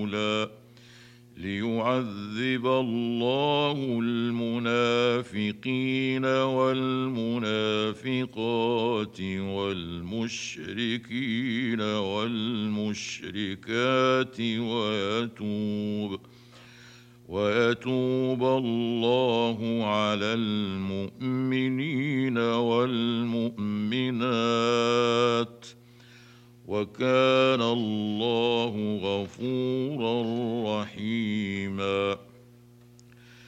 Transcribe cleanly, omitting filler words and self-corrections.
ليعذب الله المنافقين والمنافقات والمشركين والمشركات ويتوب الله على المؤمنين والمؤمنات، وكان الله غفورا رحيما.